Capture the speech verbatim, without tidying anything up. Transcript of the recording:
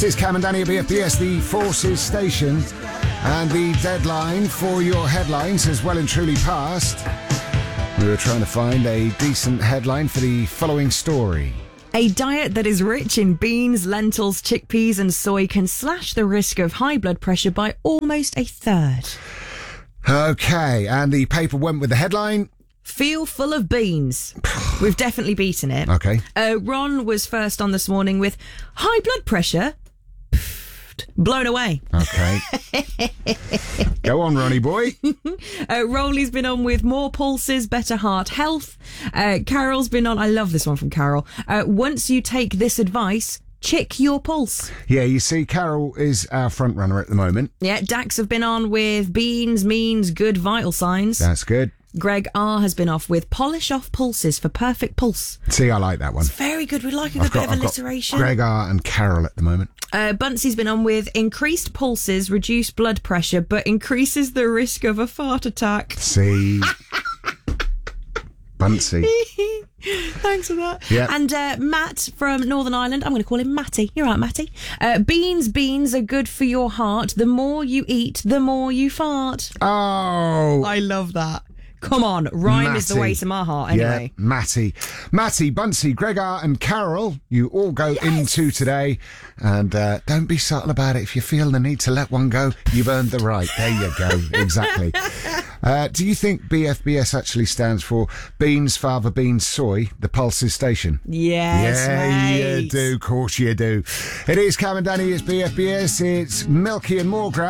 It's Cam and Danny at B F B S, the Forces station, and the deadline for your headlines has well and truly passed. We were trying to find a decent headline for the following story. A diet that is rich in beans, lentils, chickpeas and soy can slash the risk of high blood pressure by almost a third. Okay, and the paper went with the headline. Feel full of beans. We've definitely beaten it. Okay. Uh, Ron was first on this morning with high blood pressure. Blown away. Okay. Go on, Ronnie boy. uh, Rolly's been on with more pulses, better heart health. Uh, Carol's been on, I love this one from Carol. Uh, once you take this advice, check your pulse. Yeah, you see, Carol is our front runner at the moment. Yeah, Dax have been on with beans means good vital signs. That's good. Greg R has been off with polish off pulses for perfect pulse. See, I like that one. It's very good. We like a I've good got, bit of I've got alliteration. Greg R and Carol at the moment. Uh, Buncey's been on with increased pulses, reduced blood pressure, but increases the risk of a fart attack. See. Buncey. Thanks for that. Yeah. And uh, Matt from Northern Ireland, I'm going to call him Matty. You're right, Matty. Uh, beans, beans are good for your heart. The more you eat, the more you fart. Oh. I love that. Come on, rhyme Matty. is the way to my heart, anyway. Yeah, Matty. Matty, Buncey, Gregor and Carol, you all go Yes. into today. And uh, don't be subtle about it. If you feel the need to let one go, you've earned the right. There you go. Exactly. Uh, do you think B F B S actually stands for Beans, Father Beans, Soy, the Pulses station? Yes, Yeah, mate. you do. Of course you do. It is Cam and Danny. It's B F B S. It's Milky and Moorgrass.